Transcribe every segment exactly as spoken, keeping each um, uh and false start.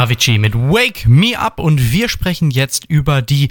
Avicii mit Wake Me Up und wir sprechen jetzt über die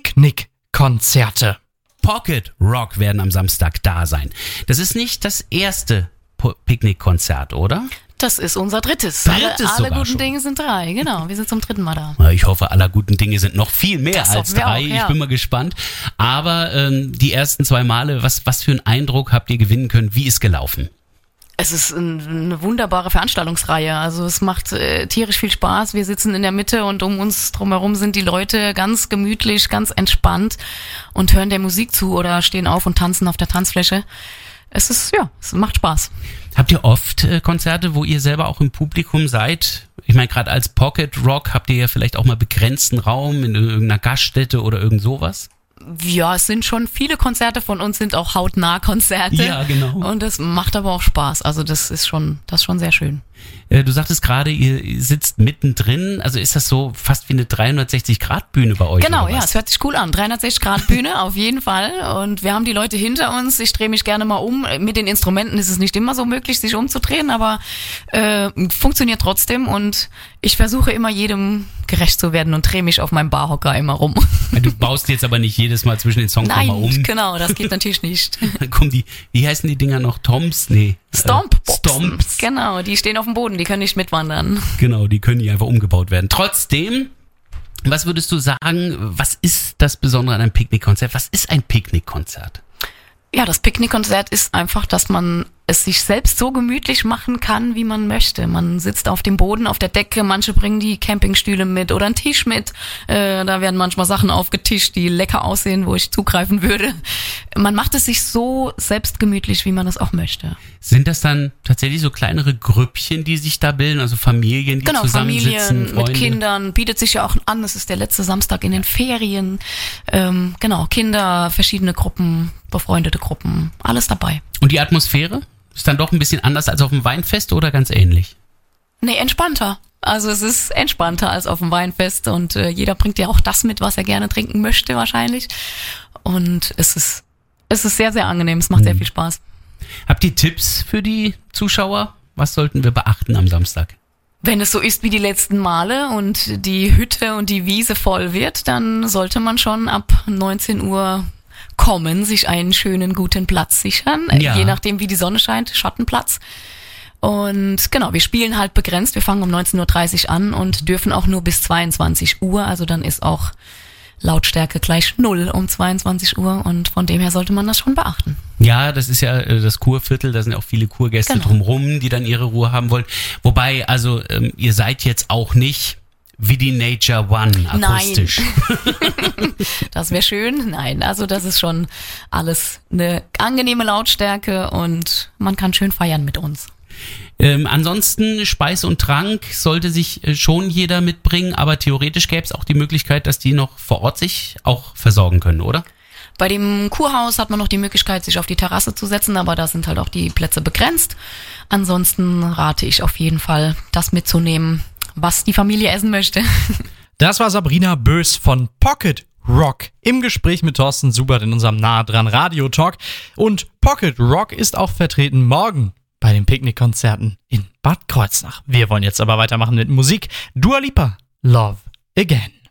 Picknickkonzerte. Pocket Rock werden am Samstag da sein. Das ist nicht das erste po- Picknickkonzert, oder? Das ist unser drittes. Drittes alle alle sogar guten schon. Dinge sind drei, genau. Wir sind zum dritten Mal da. Ich hoffe, aller guten Dinge sind noch viel mehr Das als hoffen wir drei. auch, ja. Ich bin mal gespannt. Aber ähm, die ersten zwei Male, was, was für einen Eindruck habt ihr gewinnen können? Wie ist gelaufen? Es ist ein, eine wunderbare Veranstaltungsreihe. Also es macht äh, tierisch viel Spaß. Wir sitzen in der Mitte und um uns drumherum sind die Leute ganz gemütlich, ganz entspannt und hören der Musik zu oder stehen auf und tanzen auf der Tanzfläche. Es ist, ja, es macht Spaß. Habt ihr oft äh, Konzerte, wo ihr selber auch im Publikum seid? Ich meine, gerade als Pocket Rock habt ihr ja vielleicht auch mal begrenzten Raum in irgendeiner Gaststätte oder irgend sowas? Ja, es sind schon viele Konzerte von uns, sind auch hautnah Konzerte. Ja, genau. Und das macht aber auch Spaß. Also das ist schon, das ist schon sehr schön. Äh, du sagtest gerade, ihr sitzt mittendrin. Also ist das so fast wie eine dreihundertsechzig-Grad-Bühne bei euch? Genau, oder ja, was? es hört sich cool an. dreihundertsechzig Grad Bühne, auf jeden Fall. Und wir haben die Leute hinter uns. Ich drehe mich gerne mal um. Mit den Instrumenten ist es nicht immer so möglich, sich umzudrehen, aber äh, funktioniert trotzdem. Und ich versuche immer jedem gerecht zu werden und drehe mich auf meinem Barhocker immer rum. Du baust jetzt aber nicht jedes Mal zwischen den Songs Nein, nochmal um. genau, das geht natürlich nicht. Dann kommen die, wie heißen die Dinger noch? Toms? Nee. Stomp. Äh, Stomps. Genau, die stehen auf dem Boden, die können nicht mitwandern. Genau, die können nicht einfach umgebaut werden. Trotzdem, was würdest du sagen, was ist das Besondere an einem Picknickkonzert? Was ist ein Picknickkonzert? Ja, das Picknickkonzert ist einfach, dass man es sich selbst so gemütlich machen kann, wie man möchte. Man sitzt auf dem Boden, auf der Decke, manche bringen die Campingstühle mit oder einen Tisch mit. Äh, da werden manchmal Sachen aufgetischt, die lecker aussehen, wo ich zugreifen würde. Man macht es sich so selbst gemütlich, wie man es auch möchte. Sind das dann tatsächlich so kleinere Grüppchen, die sich da bilden, also Familien, die Genau, zusammensitzen, Familien Freunde? mit Kindern, bietet sich ja auch an, es ist der letzte Samstag in den Ferien. Ähm, genau, Kinder, verschiedene Gruppen, befreundete Gruppen, alles dabei. Und die Atmosphäre? Ist dann doch ein bisschen anders als auf dem Weinfest oder ganz ähnlich? Nee, entspannter. Also es ist entspannter als auf dem Weinfest und äh, jeder bringt ja auch das mit, was er gerne trinken möchte wahrscheinlich. Und es ist, es ist sehr, sehr angenehm, es macht Mhm. sehr viel Spaß. Habt ihr Tipps für die Zuschauer? Was sollten wir beachten am Samstag? Wenn es so ist wie die letzten Male und die Hütte und die Wiese voll wird, dann sollte man schon ab neunzehn Uhr kommen, sich einen schönen, guten Platz sichern. Ja. Je nachdem, wie die Sonne scheint, Schattenplatz. Und genau, wir spielen halt begrenzt. Wir fangen um neunzehn Uhr dreißig an und dürfen auch nur bis zweiundzwanzig Uhr. Also dann ist auch Lautstärke gleich null um zweiundzwanzig Uhr. Und von dem her sollte man das schon beachten. Ja, das ist ja äh, das Kurviertel, da sind ja auch viele Kurgäste Genau. drumrum, die dann ihre Ruhe haben wollen. Wobei, also ähm, ihr seid jetzt auch nicht wie die Nature One akustisch. Nein. Das wäre schön. Nein, also das ist schon alles eine angenehme Lautstärke und man kann schön feiern mit uns. Ähm, ansonsten Speis und Trank sollte sich äh, schon jeder mitbringen, aber theoretisch gäbe es auch die Möglichkeit, dass die noch vor Ort sich auch versorgen können, oder? Bei dem Kurhaus hat man noch die Möglichkeit, sich auf die Terrasse zu setzen, aber da sind halt auch die Plätze begrenzt. Ansonsten rate ich auf jeden Fall, das mitzunehmen, was die Familie essen möchte. Das war Sabrina Bös von Pocket Rock im Gespräch mit Thorsten Subert in unserem Nah dran Radio Talk. Und Pocket Rock ist auch vertreten morgen bei den Picknickkonzerten in Bad Kreuznach. Wir wollen jetzt aber weitermachen mit Musik. Dua Lipa, Love Again.